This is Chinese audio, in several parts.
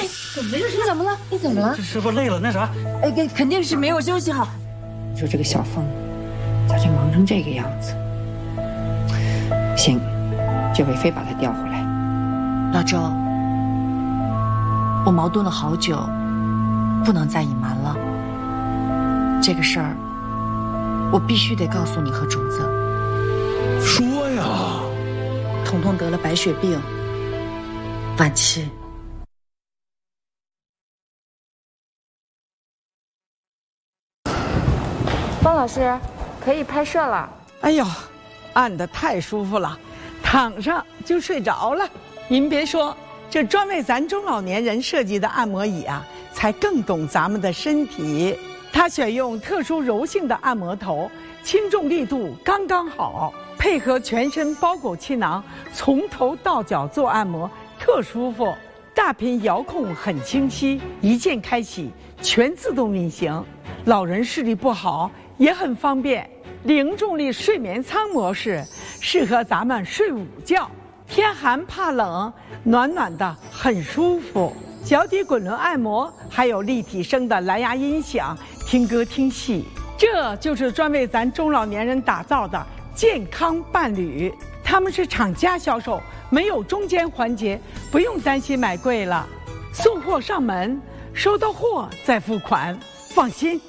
怎么了？你怎么了？你怎么了？ 师傅累了，那啥？ 肯定是没有休息好。你说这个小凤，咋就忙成这个样子？行，这回非把她调回来。 老周，我矛盾了好久，不能再隐瞒了。这个事儿，我必须得告诉你和主子。 说呀！ 彤彤得了白血病，晚期。 方老师，可以拍摄了。 哎呦，按得太舒服了，躺上就睡着了。您别说，这专为咱中老年人设计的按摩椅啊，才更懂咱们的身体。它选用特殊柔性的按摩头，轻重力度刚刚好，配合全身包裹气囊，从头到脚做按摩，特舒服。大屏遥控很清晰，一键开启，全自动运行。老人视力不好也很方便。零重力睡眠舱模式，适合咱们睡午觉，天寒怕冷，暖暖的很舒服。脚底滚轮按摩，还有立体声的蓝牙音响，听歌听戏。这就是专为咱中老年人打造的健康伴侣。他们是厂家销售，没有中间环节，不用担心买贵了。送货上门，收到货再付款，放心。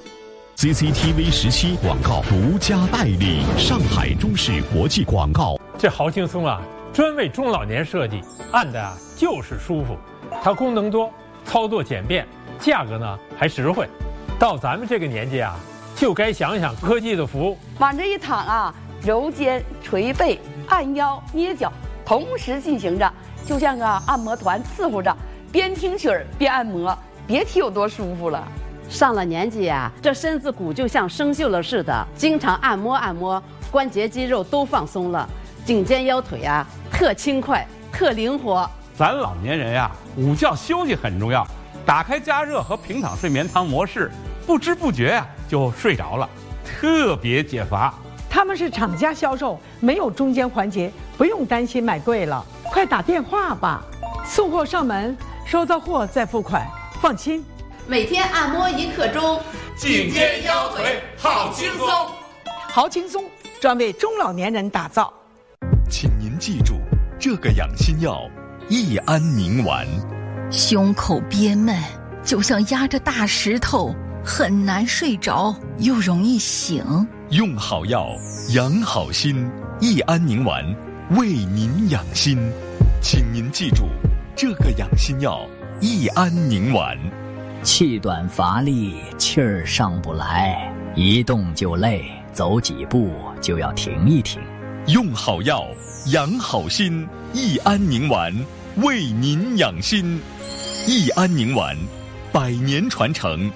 CCTV 17广告独家代理，上海中视国际广告。 这好轻松啊，专为中老年设计，按的啊就是舒服。它功能多，操作简便，价格呢还实惠。到咱们这个年纪啊，就该想想科技的服务。 往这一躺啊，揉肩、捶背、按腰、捏脚，同时进行着，就像个按摩团伺候着，边听曲儿边按摩，别提有多舒服了。 上了年纪啊，这身子骨就像生锈了似的，经常按摩按摩，关节肌肉都放松了，颈肩腰腿啊特轻快特灵活。 咱老年人呀，午觉休息很重要，打开加热和平躺睡眠舱模式，不知不觉呀就睡着了，特别解乏。 他们是厂家销售，没有中间环节，不用担心买贵了。快打电话吧，送货上门，收到货再付款，放心。 每天按摩1刻钟， 颈肩腰腿好轻松， 好轻松，专为中老年人打造。 请您记住，这个养心药益安宁丸。 胸口憋闷，就像压着大石头，很难睡着，又容易醒。 用好药，养好心，益安宁丸为您养心。请您记住，这个养心药益安宁丸。 气短乏力，气儿上不来，一动就累，走几步就要停一停。 用好药，养好心，益安宁丸为您养心。益安宁丸100年传承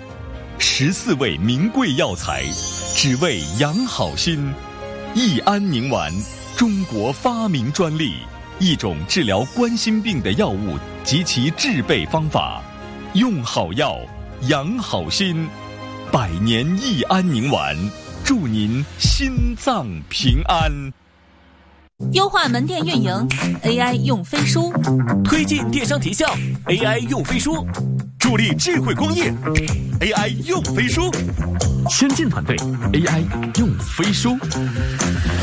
，14味名贵药材，只为养好心。益安宁丸，中国发明专利，一种治疗冠心病的药物及其制备方法。用好药，养好心，100年益安宁丸，祝您心脏平安。 优化门店运营 ，AI 用飞书； 推进电商提效 ，AI 用飞书； 助力智慧工业 ，AI 用飞书； 先进团队 AI 用飞书。